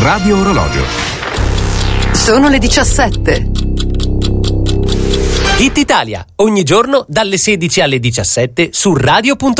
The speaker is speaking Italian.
Radio Orologio. Sono le 17. Hit Italia, ogni giorno dalle 16 alle 17 su Radio.it.